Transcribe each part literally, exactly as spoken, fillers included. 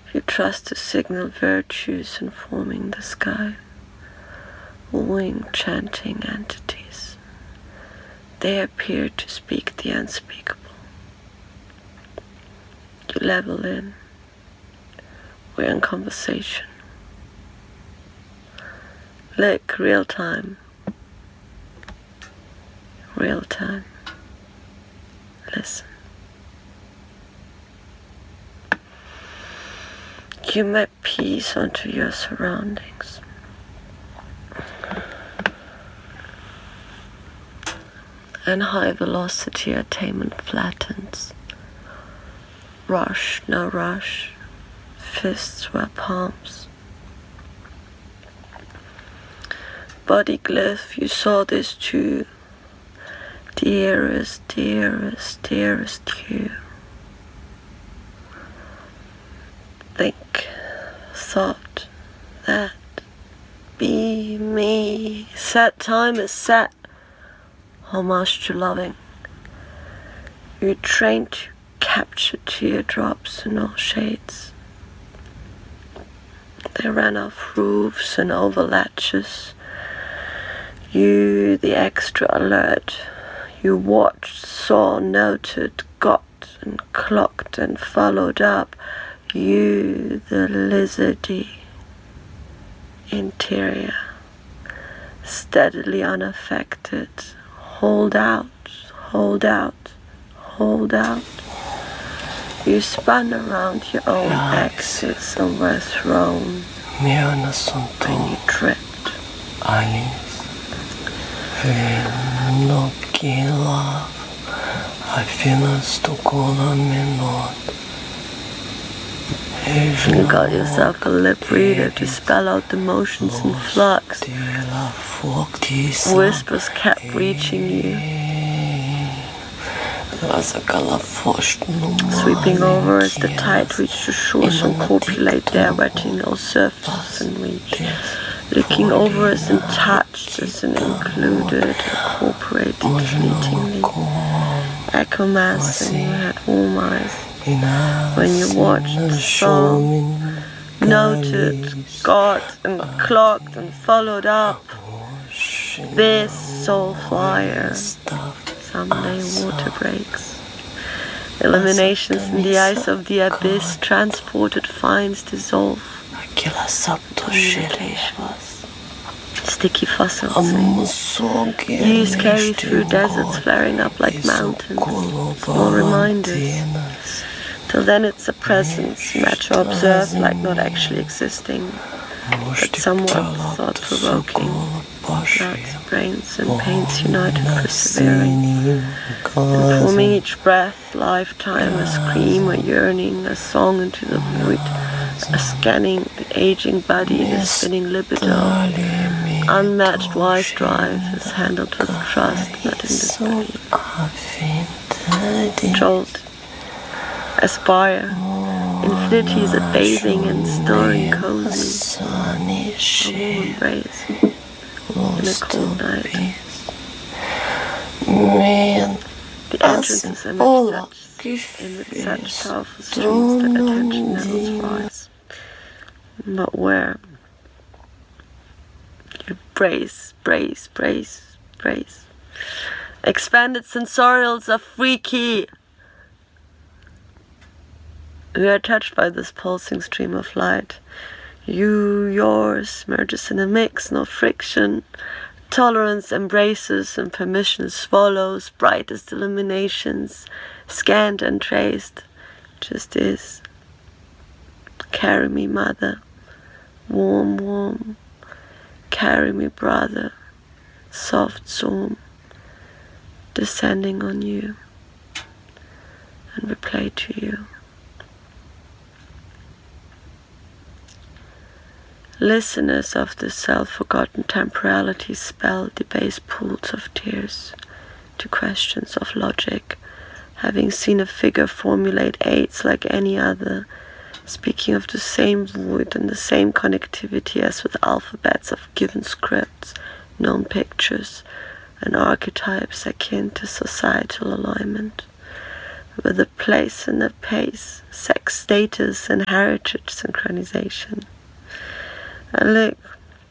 You trust to signal virtues informing the sky, wooing, chanting entities. They appear to speak the unspeakable. You level in. We're in conversation. Look, real time. Real time. Listen. You map peace onto your surroundings. And high velocity attainment flattens. Rush, no rush. Fists were palms. Body glyph, you saw this too. Dearest, dearest, dearest you. Think, thought, that, be me. Set time is set. Homage to loving. You trained to capture teardrops in all shades. They ran off roofs and over latches. You, the extra alert. You watched, saw, noted, got and clocked and followed up. You, the lizardy interior, steadily unaffected. Hold out, hold out, hold out. You spun around your own axis and were thrown when you tripped. You got yourself a lip reader to spell out the motions in flux. Whispers kept reaching you, sweeping over as the tide reached the shores and copulate there, wetting all surface and reach. Looking over us and touched us and included, incorporated fleetingly. Echo massing, you had warm eyes. When you watched, saw, noted, got and clocked and followed up. This soul flyer, someday water breaks. Illuminations in the eyes of the abyss, transported finds dissolve. Sticky fossils sing. Years carry through deserts, flaring up like mountains. Small reminders. Till then it's a presence, match or observed like not actually existing, but somewhat thought-provoking. Blood's, brains and pains united, persevering. Informing each breath, lifetime, a scream, a yearning, a song into the void. A scanning the aging body in a spinning libido. Unmatched wise drive is handled with trust, not in Jolt. Aspire. Infinity is a bathing and snoring cozy. A embrace in a cold night. The entrances emit such, emit such powerful streams that attention levels rise. But where? You brace, brace, brace, brace. Expanded sensorials are freaky. We are touched by this pulsing stream of light. You, yours, merges in a mix, no friction. Tolerance embraces and permission swallows, brightest illuminations, scanned and traced, just is. Carry me, mother, warm, warm. Carry me, brother, soft zoom, descending on you, and replay to you. Listeners of the self-forgotten temporality spell debase pools of tears to questions of logic, having seen a figure formulate aids like any other, speaking of the same void and the same connectivity as with alphabets of given scripts, known pictures, and archetypes akin to societal alignment. with the place and the pace, sex status and heritage synchronization. And look,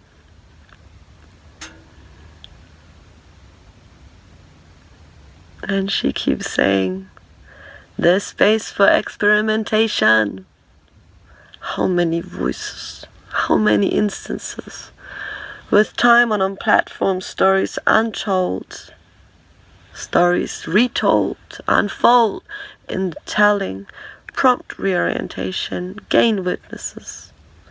and she keeps saying, there's space for experimentation. How many voices, how many instances, with time on, on platform, stories untold, stories retold, unfold in the telling, prompt reorientation, gain witnesses.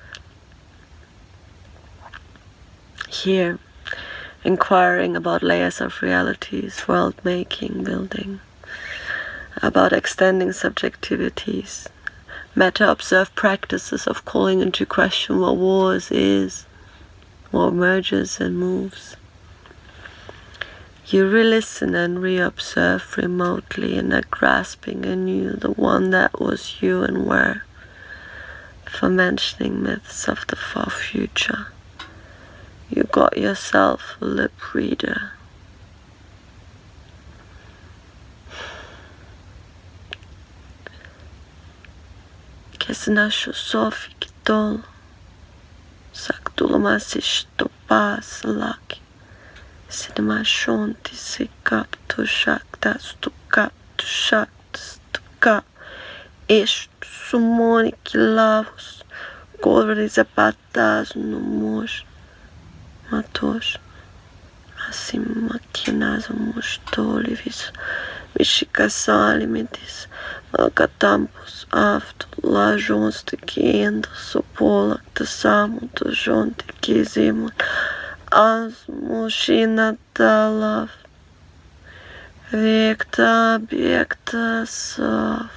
Here, inquiring about layers of realities, world making, building, about extending subjectivities, meta-observed practices of calling into question what was, is, what emerges and moves. You re-listen and re-observe remotely and are grasping anew the one that was you and were, for mentioning myths of the far future. You got yourself a lip reader. Che se nasce sofi che tol, sak tulomasi shtopas laki, sinema shonti se kap to shak das to kap to shak to kap, est sumoni kilavos, govri zapatas no mos, matos, assim maquinas mos tolivis, Mishikasali medis, Alcatampus aft, Lajons de Kienda, Sopola, de Samu, de Jon de Kizimon, Asmushina Dalav, Vekta Biekta Sav,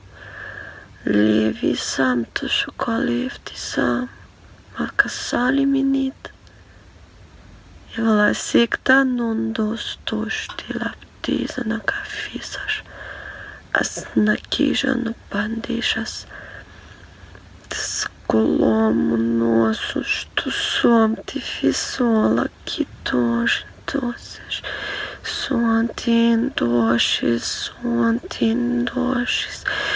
Levi Sam to Shokolevti Sam, Makasali Minit, Evala Sikta Nundos Toshtilap. Tisa na cafisas, as naquija no bandeixas, descolomo nossos, tu som te fisola, que tos, tosas, sontin doces, sontin doces,